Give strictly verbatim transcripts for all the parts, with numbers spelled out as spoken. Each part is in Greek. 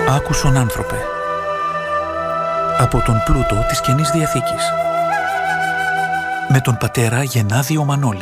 Άκουσον άνθρωπε, από τον πλούτο της Καινής Διαθήκης, με τον πατέρα Γενάδιο Μανώλη.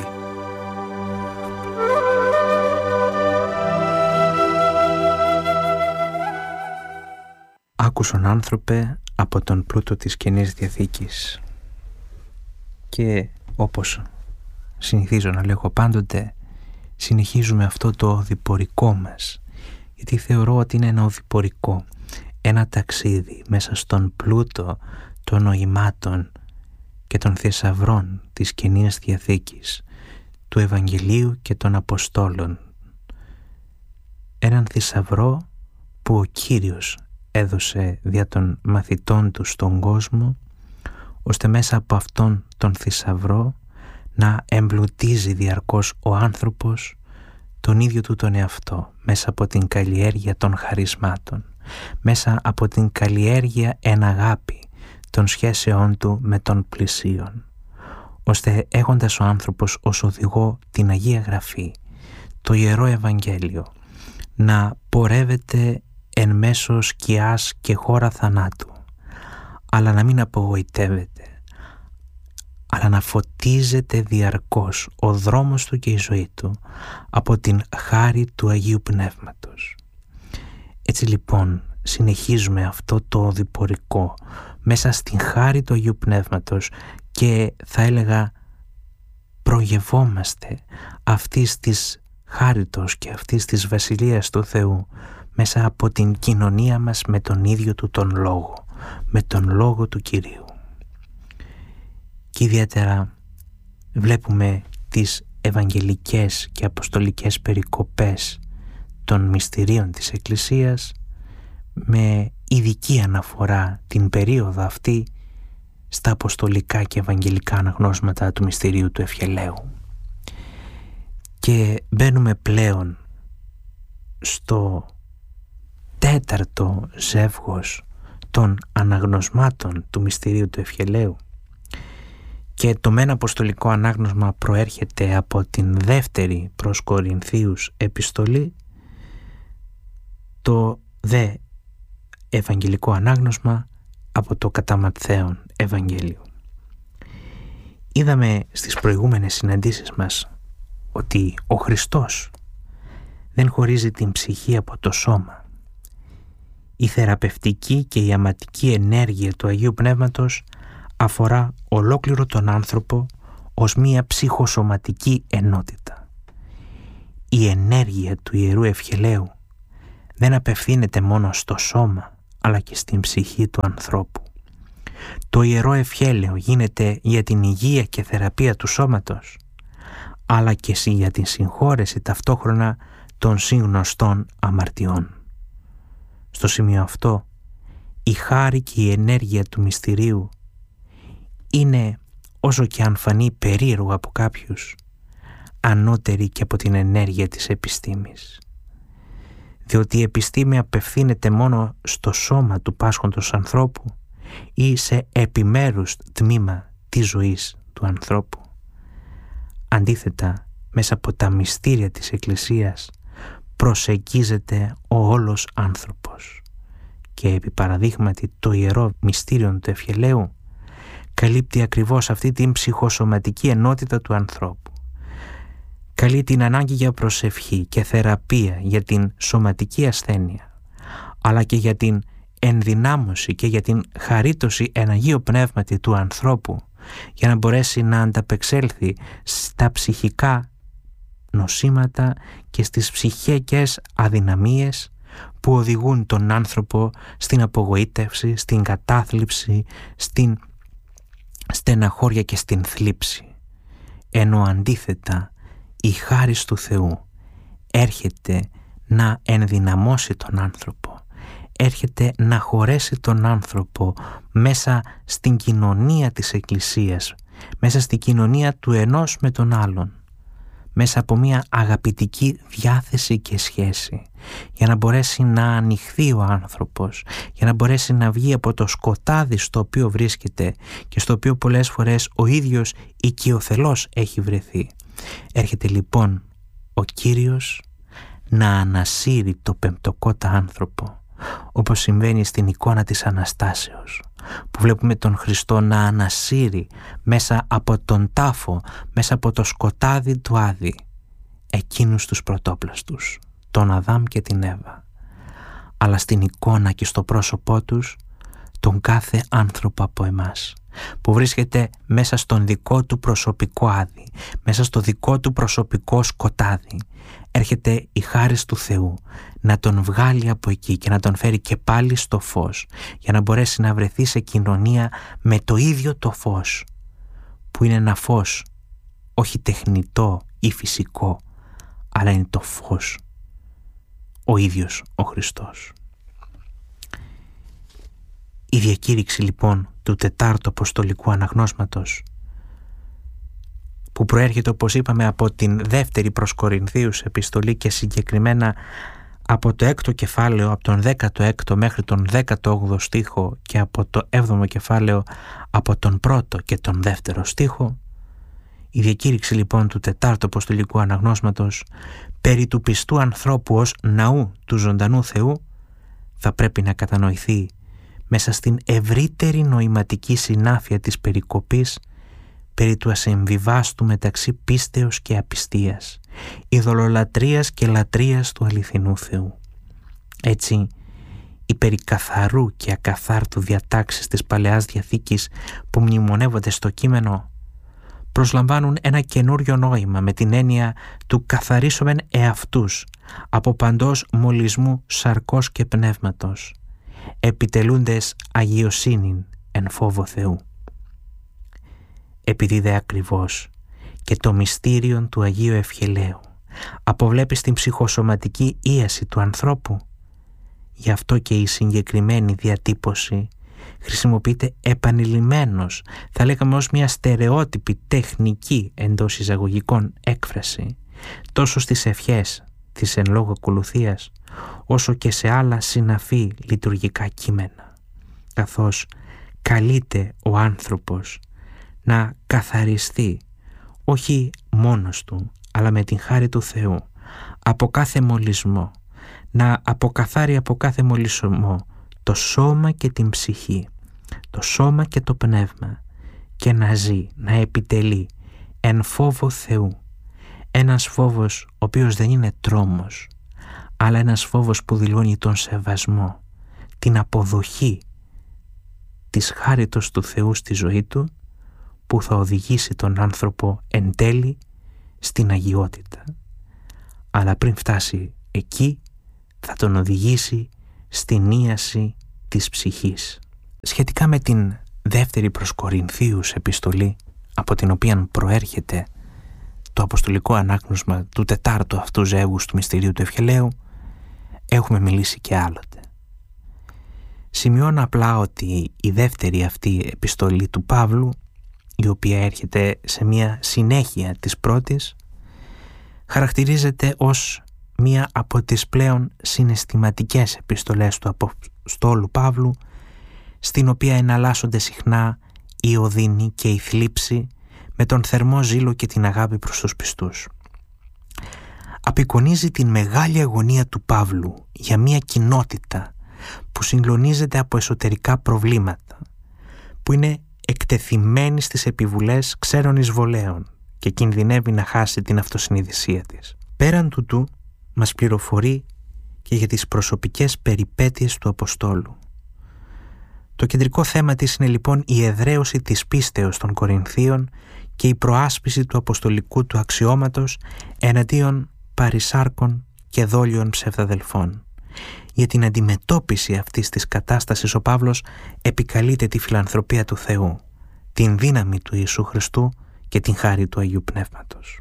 Άκουσον άνθρωπε, από τον πλούτο της Καινής Διαθήκης. Και όπως συνηθίζω να λέγω πάντοτε, συνεχίζουμε αυτό το οδηπορικό μας, γιατί θεωρώ ότι είναι ένα οδηπορικό, ένα ταξίδι μέσα στον πλούτο των νοημάτων και των θησαυρών της Καινής Διαθήκης, του Ευαγγελίου και των Αποστόλων. Έναν θησαυρό που ο Κύριος έδωσε δια των μαθητών του στον κόσμο, ώστε μέσα από αυτόν τον θησαυρό να εμπλουτίζει διαρκώς ο άνθρωπος τον ίδιο του τον εαυτό, μέσα από την καλλιέργεια των χαρισμάτων, μέσα από την καλλιέργεια εν αγάπη των σχέσεών του με τον πλησίον, ώστε έχοντας ο άνθρωπος ως οδηγό την Αγία Γραφή, το Ιερό Ευαγγέλιο, να πορεύεται εν μέσω σκιάς και χώρα θανάτου, αλλά να μην απογοητεύεται, αλλά να φωτίζεται διαρκώς ο δρόμος του και η ζωή του από την χάρη του Αγίου Πνεύματος. Έτσι λοιπόν συνεχίζουμε αυτό το οδηπορικό μέσα στην χάρη του Αγίου Πνεύματος και θα έλεγα προγευόμαστε αυτής της χάριτος και αυτής της Βασιλείας του Θεού μέσα από την κοινωνία μας με τον ίδιο του τον Λόγο, με τον Λόγο του Κυρίου. Και ιδιαίτερα βλέπουμε τις ευαγγελικές και αποστολικές περικοπές των μυστηρίων της Εκκλησίας με ειδική αναφορά την περίοδο αυτή στα αποστολικά και ευαγγελικά αναγνώσματα του μυστηρίου του Ευχελαίου. Και μπαίνουμε πλέον στο τέταρτο ζεύγος των αναγνωσμάτων του μυστηρίου του Ευχελαίου, και το μεν αποστολικό ανάγνωσμα προέρχεται από την δεύτερη προς Κορινθίους επιστολή, το δε ευαγγελικό ανάγνωσμα από το κατά Ματθαίον Ευαγγέλιο. Είδαμε στις προηγούμενες συναντήσεις μας ότι ο Χριστός δεν χωρίζει την ψυχή από το σώμα. Η θεραπευτική και η αματική ενέργεια του Αγίου Πνεύματος αφορά ολόκληρο τον άνθρωπο ως μία ψυχοσωματική ενότητα. Η ενέργεια του Ιερού Ευχελαίου δεν απευθύνεται μόνο στο σώμα, αλλά και στην ψυχή του ανθρώπου. Το Ιερό Ευχέλαιο γίνεται για την υγεία και θεραπεία του σώματος, αλλά και για την συγχώρεση ταυτόχρονα των συγνωστών αμαρτιών. Στο σημείο αυτό, η χάρη και η ενέργεια του μυστηρίου είναι, όσο και αν φανεί περίεργο από κάποιους, ανώτερη και από την ενέργεια της επιστήμης. Διότι η επιστήμη απευθύνεται μόνο στο σώμα του πάσχοντος ανθρώπου ή σε επιμέρους τμήμα της ζωής του ανθρώπου. Αντίθετα, μέσα από τα μυστήρια της Εκκλησίας προσεγγίζεται ο όλος άνθρωπος, και επί παραδείγματι το Ιερό Μυστήριο του Ευχελαίου καλύπτει ακριβώς αυτή την ψυχοσωματική ενότητα του ανθρώπου. Καλεί την ανάγκη για προσευχή και θεραπεία για την σωματική ασθένεια, αλλά και για την ενδυνάμωση και για την χαρίτωση εν Αγίο Πνεύματι του ανθρώπου, για να μπορέσει να ανταπεξέλθει στα ψυχικά νοσήματα και στις ψυχικές αδυναμίες που οδηγούν τον άνθρωπο στην απογοήτευση, στην κατάθλιψη, στην στεναχώρια και στην θλίψη. Ενώ αντίθετα η χάρις του Θεού έρχεται να ενδυναμώσει τον άνθρωπο, έρχεται να χωρέσει τον άνθρωπο μέσα στην κοινωνία της Εκκλησίας, μέσα στην κοινωνία του ενός με τον άλλον, μέσα από μια αγαπητική διάθεση και σχέση, για να μπορέσει να ανοιχθεί ο άνθρωπος, για να μπορέσει να βγει από το σκοτάδι στο οποίο βρίσκεται και στο οποίο πολλές φορές ο ίδιος οικειοθελώς έχει βρεθεί. Έρχεται λοιπόν ο Κύριος να ανασύρει το πεμπτοκότα άνθρωπο, όπως συμβαίνει στην εικόνα της Αναστάσεως, που βλέπουμε τον Χριστό να ανασύρει μέσα από τον τάφο, μέσα από το σκοτάδι του Άδη, εκείνους τους πρωτόπλαστους, τον Αδάμ και την Εύα, αλλά στην εικόνα και στο πρόσωπό τους τον κάθε άνθρωπο από εμάς, που βρίσκεται μέσα στον δικό του προσωπικό άδη, μέσα στο δικό του προσωπικό σκοτάδι. Έρχεται η χάρις του Θεού να τον βγάλει από εκεί και να τον φέρει και πάλι στο φως, για να μπορέσει να βρεθεί σε κοινωνία με το ίδιο το φως, που είναι ένα φως όχι τεχνητό ή φυσικό, αλλά είναι το φως, ο ίδιος ο Χριστός. Η διακήρυξη λοιπόν του Τετάρτου Αποστολικού Αναγνώσματος, που προέρχεται, όπως είπαμε, από την δεύτερη προς Κορινθίους επιστολή και συγκεκριμένα από το έκτο κεφάλαιο, από τον δέκατο έκτο μέχρι τον δέκατο όγδοο στίχο, και από το έβδομο κεφάλαιο από τον πρώτο και τον δεύτερο στίχο, η διακήρυξη λοιπόν του Τετάρτου Αποστολικού Αναγνώσματος περί του πιστού ανθρώπου ως ναού του ζωντανού Θεού θα πρέπει να κατανοηθεί μέσα στην ευρύτερη νοηματική συνάφεια της περικοπής περί του ασεμβιβάστου μεταξύ πίστεως και απιστίας, ειδωλολατρίας και λατρείας του αληθινού Θεού. Έτσι, οι περί καθαρού και ακαθάρτου διατάξεις της Παλαιάς Διαθήκης που μνημονεύονται στο κείμενο προσλαμβάνουν ένα καινούριο νόημα με την έννοια του καθαρίσομεν εαυτούς από παντός μολυσμού σαρκός και πνεύματος, επιτελούντες αγιοσύνην εν φόβο Θεού. Επειδή δε ακριβώς και το μυστήριον του Αγίου Ευχελαίου αποβλέπει στην ψυχοσωματική ίαση του ανθρώπου, γι' αυτό και η συγκεκριμένη διατύπωση χρησιμοποιείται επανειλημμένος, θα λέγαμε ως μια στερεότυπη τεχνική εντός εισαγωγικών έκφραση, τόσο στις ευχές της εν λόγω ακολουθίας, όσο και σε άλλα συναφή λειτουργικά κείμενα, καθώς καλείται ο άνθρωπος να καθαριστεί όχι μόνος του, αλλά με την χάρη του Θεού από κάθε μολυσμό, να αποκαθάρει από κάθε μολυσμό το σώμα και την ψυχή, το σώμα και το πνεύμα, και να ζει, να επιτελεί εν φόβο Θεού, ένας φόβος ο οποίος δεν είναι τρόμος, αλλά ένας φόβος που δηλώνει τον σεβασμό, την αποδοχή της χάριτος του Θεού στη ζωή του, που θα οδηγήσει τον άνθρωπο εν τέλει στην αγιότητα. Αλλά πριν φτάσει εκεί, θα τον οδηγήσει στην ίαση της ψυχής. Σχετικά με την δεύτερη προς Κορινθίους επιστολή, από την οποία προέρχεται το αποστολικό ανάγνωσμα του τετάρτου αυτού ζεύγους του μυστηρίου του Ευχελαίου, έχουμε μιλήσει και άλλοτε. Σημειώνω απλά ότι η δεύτερη αυτή επιστολή του Παύλου, η οποία έρχεται σε μια συνέχεια της πρώτης, χαρακτηρίζεται ως μία από τις πλέον συναισθηματικές επιστολές του Αποστόλου Παύλου, στην οποία εναλλάσσονται συχνά η οδύνη και η θλίψη με τον θερμό ζήλο και την αγάπη προς τους πιστούς. Απεικονίζει την μεγάλη αγωνία του Παύλου για μία κοινότητα που συγκλονίζεται από εσωτερικά προβλήματα, που είναι εκτεθειμένη στις επιβουλές ξένων εισβολέων και κινδυνεύει να χάσει την αυτοσυνειδησία της. Πέραν τούτου, μας πληροφορεί και για τις προσωπικές περιπέτειες του Αποστόλου. Το κεντρικό θέμα της είναι λοιπόν η εδραίωση της πίστεως των Κορινθίων και η προάσπιση του αποστολικού του αξιώματος εναντίον παρισάρκων και δόλιων ψευδαδελφών. Για την αντιμετώπιση αυτής της κατάστασης ο Παύλος επικαλείται τη φιλανθρωπία του Θεού, την δύναμη του Ιησού Χριστού και την χάρη του Αγίου Πνεύματος.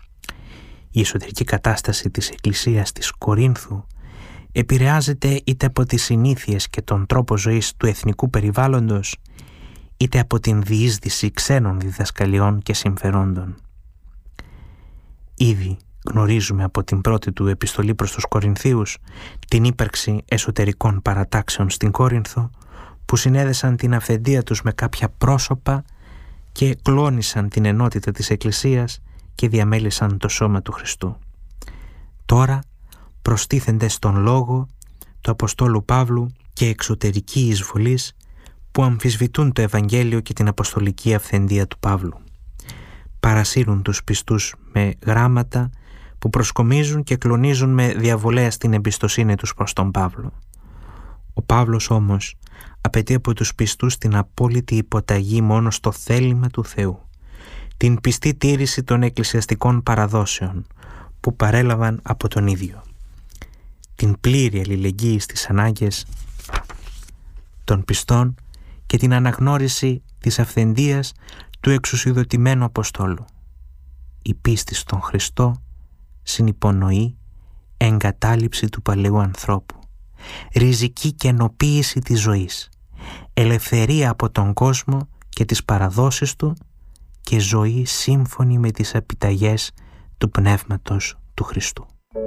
Η εσωτερική κατάσταση της Εκκλησίας της Κορίνθου επηρεάζεται είτε από τις συνήθειες και τον τρόπο ζωής του εθνικού περιβάλλοντος, είτε από την διείσδυση ξένων διδασκαλιών και συμφερόντων. Ήδη γνωρίζουμε από την πρώτη του επιστολή προς τους Κορινθίους την ύπαρξη εσωτερικών παρατάξεων στην Κόρινθο, που συνέδεσαν την αυθεντία τους με κάποια πρόσωπα και κλώνησαν την ενότητα της Εκκλησίας και διαμέλυσαν το σώμα του Χριστού. Τώρα προστίθενται στον λόγο του Αποστόλου Παύλου και εξωτερική εισβολής που αμφισβητούν το Ευαγγέλιο και την αποστολική αυθεντία του Παύλου. Παρασύρουν τους πιστούς με γράμματα που προσκομίζουν και κλονίζουν με διαβολέα στην εμπιστοσύνη τους προς τον Παύλο. Ο Παύλος όμως απαιτεί από τους πιστούς την απόλυτη υποταγή μόνο στο θέλημα του Θεού, την πιστή τήρηση των εκκλησιαστικών παραδόσεων που παρέλαβαν από τον ίδιο, την πλήρη αλληλεγγύη στις ανάγκες των πιστών και την αναγνώριση της αυθεντίας του εξουσιοδοτημένου Αποστόλου. Η πίστη στον Χριστό συνυπονοεί εγκατάλειψη του παλαιού ανθρώπου, ριζική κενοποίηση της ζωής, ελευθερία από τον κόσμο και τις παραδόσεις του και ζωή σύμφωνη με τις επιταγές του Πνεύματος του Χριστού.